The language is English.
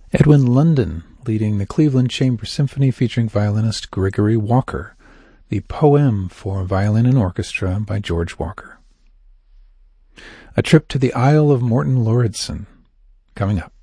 Edwin London leading the Cleveland Chamber Symphony featuring violinist Gregory Walker. The Poem for Violin and Orchestra by George Walker. A trip to the Isle of Morton Lauridsen coming up.